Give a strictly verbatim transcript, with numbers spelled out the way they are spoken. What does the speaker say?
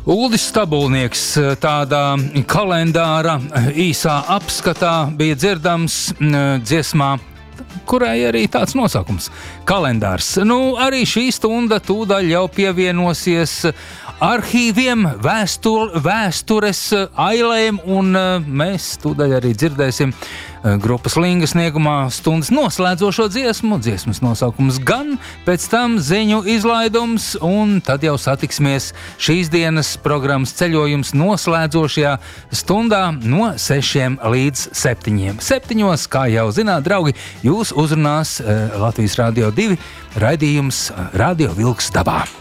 Uldis Stabulnieks tādā kalendāra īsā apskatā bija dzirdams dziesmā, kurai arī tāds nosaukums – kalendārs. Nu, arī šī stunda tūdaļ jau pievienosies arhīviem, vēstur, vēstures ailēm, un mēs tūdaļ arī dzirdēsim grupas Linga sniegumā stundas noslēdzošo dziesmu, dziesmas nosaukums gan, pēc tam ziņu izlaidums, un tad jau satiksimies šīs dienas programmas ceļojums noslēdzošajā stundā no sešiem līdz septiņiem. Septiņos, kā jau zināt, draugi, jūs uzrunās Latvijas Rādio divi raidījums Radio Vilks dabā.